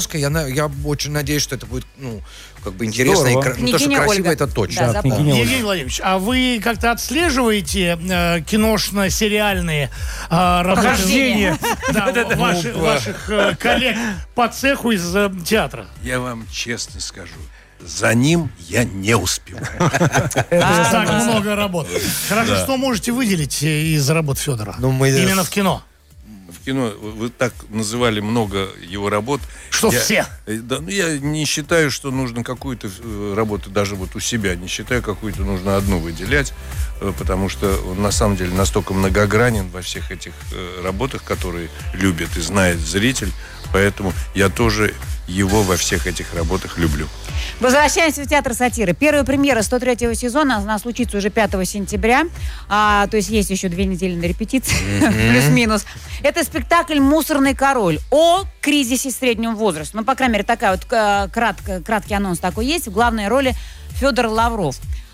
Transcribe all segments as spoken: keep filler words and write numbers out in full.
Покровская. Я, на- я очень надеюсь, что это будет, ну, как бы интересно. И, Здорово. кра- ну, то, что Княгиня красиво, Ольга. это точно. Да, запомнила. Княгиня Ольга. Евгений Владимирович, а вы как-то отслеживаете э, киношно-сериальные э, работы Похождения. да, ваши- ваших э, коллег по цеху из э, театра? Я вам честно скажу, за ним я не успеваю. Так много работ. Хорошо, что можете выделить э, из работ Федора? Ну, мы- Именно в кино. В кино вы так называли много его работ. Что Я- все? э, Да, ну, я не считаю, что нужно какую-то э, работу, даже вот у себя, не считаю, какую-то нужно одну выделять, э, потому что он на самом деле настолько многогранен во всех этих э, работах, которые любит и знает зритель, поэтому я тоже его во всех этих работах люблю. Возвращаемся в театр сатиры. Первая премьера сто третьего сезона, она случится уже пятого сентября. А, то есть есть еще две недели на репетиции, плюс-минус. Это спектакль «Мусорный король» о кризисе среднего возраста. Ну, по крайней мере, такая вот э, кратко- краткий анонс такой есть. В главной роли Федор Лавров.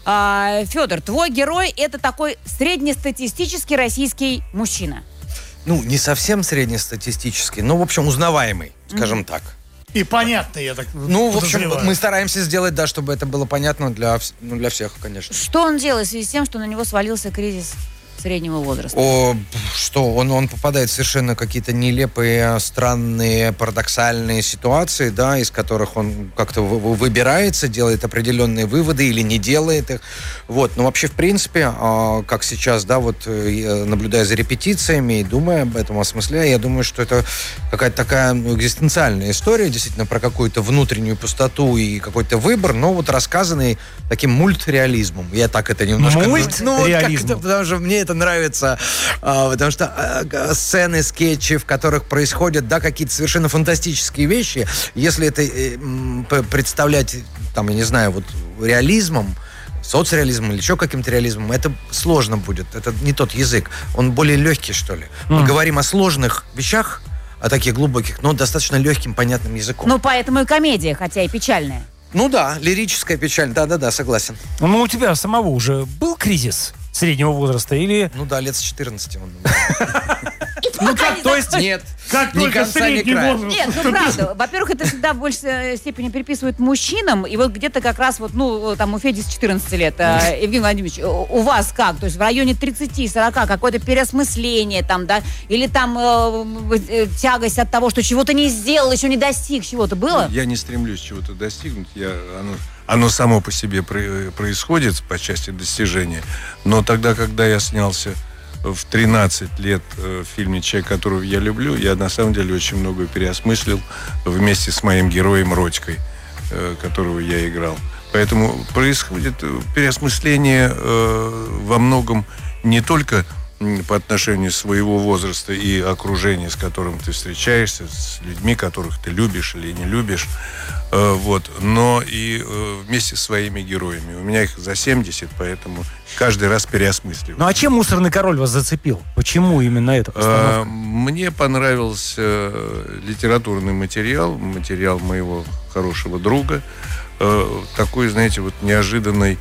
А, Федор, твой герой – это такой среднестатистический российский мужчина. Ну, не совсем среднестатистический, но, в общем, узнаваемый, скажем так. И понятно, я так Ну, в общем, подозреваю. мы стараемся сделать, да, чтобы это было понятно для, вс- ну, для всех, конечно. Что он делает в связи с тем, что на него свалился кризис среднего возраста? О, что, он, он попадает в совершенно какие-то нелепые, странные, парадоксальные ситуации, да, из которых он как-то вы- вы- выбирается, делает определенные выводы или не делает их. Вот. Но вообще, в принципе, а, как сейчас, да, вот э, я, наблюдая за репетициями и думая об этом, осмысляя, я думаю, что это какая-то такая, ну, экзистенциальная история, действительно, про какую-то внутреннюю пустоту и какой-то выбор, но вот рассказанный таким мультреализмом. Я так это немножко... Мультреализм? Ну, вот как-то, потому что мне это нравится, а, потому что а, г- сцены, скетчи, в которых происходят, да, какие-то совершенно фантастические вещи, если это э, м, п- представлять, там, я не знаю, вот реализмом, соцреализмом или еще каким-то реализмом, это сложно будет, это не тот язык, он более легкий, что ли. Мы говорим о сложных вещах, о таких глубоких, но достаточно легким, понятным языком. Ну, поэтому и комедия, хотя и печальная. Ну да, лирическая печаль, да-да-да, согласен. Ну, у тебя самого уже был кризис среднего возраста или... Ну да, лет с четырнадцати он. Ну, как, то есть... Нет, Как ни только конца, ни средний края. возраст. Нет, ну правда. Во-первых, это всегда в большей степени приписывают мужчинам. И вот где-то как раз вот, ну, там у Феди с четырнадцати лет. А, Евгений Владимирович, у у вас как? То есть в районе тридцати-сорока какое-то переосмысление там, да? Или там э, э, тягость от того, что чего-то не сделал, еще не достиг чего-то было? Я не стремлюсь чего-то достигнуть. Я, оно, оно само по себе про- происходит по части достижения. Но тогда, когда я снялся в тринадцать лет э, в фильме «Человек, которого я люблю», я на самом деле очень многое переосмыслил вместе с моим героем Родькой, э, которого я играл. Поэтому происходит э, переосмысление э, во многом не только м, по отношению своего возраста и окружения, с которым ты встречаешься, с людьми, которых ты любишь или не любишь, э, вот, но и э, вместе с своими героями. У меня их за семьдесят, поэтому каждый раз переосмысливаю. Ну, а чем «Мусорный король» вас зацепил? Почему именно эта Э, постановка? Мне понравился э, литературный материал, материал моего хорошего друга, э, такой, знаете, вот неожиданный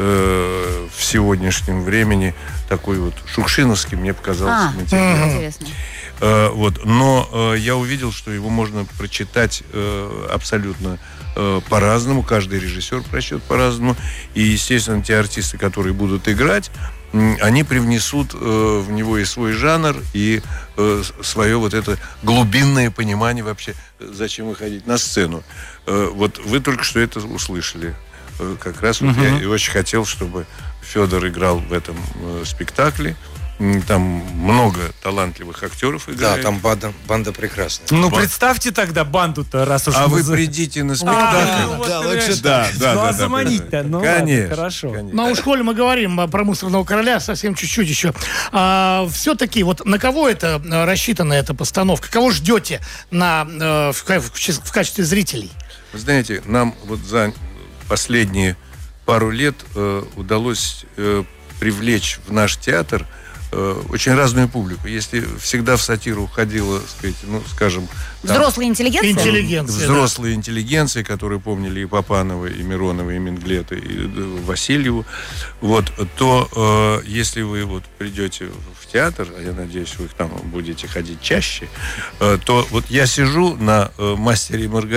э, в сегодняшнем времени, такой вот шукшиновский, мне показался А, материал. интересно. Э, вот. Но э, я увидел, что его можно прочитать э, абсолютно э, по-разному. Каждый режиссер прочтет по-разному. И, естественно, те артисты, которые будут играть, м, они привнесут э, в него и свой жанр, и э, свое вот это глубинное понимание вообще, э, зачем выходить на сцену. Э, вот вы только что это услышали. Э, как раз вот я и очень хотел, чтобы Федор играл в этом э, спектакле. М, Там много талантливых актеров Да, играет. там банда, банда прекрасная. Ну, ба- представьте тогда банду-то, раз уж... А вы за- придите на А, спектакль. ну вот, Да, понимаешь, лучше Да, да, ну, да, а да, заманить-то, ну ладно, Конечно, хорошо. конечно. Ну, уж коли мы говорим а, про «Мусорного короля», совсем чуть-чуть еще. А, все-таки, вот на кого это а, рассчитана эта постановка? Кого ждете на, э, в, ка- в чес- в качестве зрителей? Вы знаете, нам вот за последние пару лет э, удалось э, привлечь в наш театр э, очень разную публику. Если всегда в сатиру уходила, сказать, ну, скажем, там, Взрослая интеллигенция? Интеллигенция. да. взрослые интеллигенции, которые помнили и Папанова, и Миронова, и Менглета, и э, Васильеву, вот, то э, если вы вот придете в театр, а я надеюсь, вы там будете ходить чаще, э, то вот я сижу на э, «Мастере и Маргарите»,